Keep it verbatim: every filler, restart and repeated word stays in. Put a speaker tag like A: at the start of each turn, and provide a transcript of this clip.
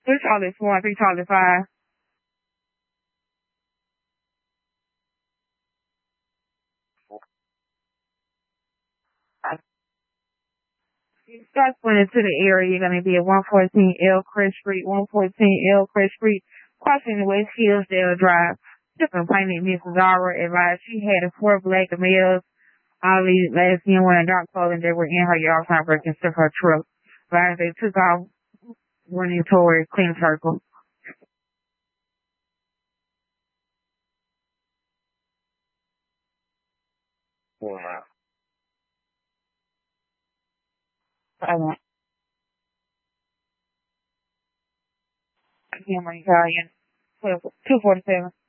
A: Three Charlie four and three Charlie five. That's when into the area, you're going to be at one fourteen Elcrest Street, one fourteen Elcrest Street, crossing West Hillsdale Drive. Different plaintiff, Missus Zara advised she had four black males, all these last year wearing dark clothing that were in her yard trying to break into her truck. Advised they took off running toward Clean Circle. Wow. I can't remember Italian. two forty-seven.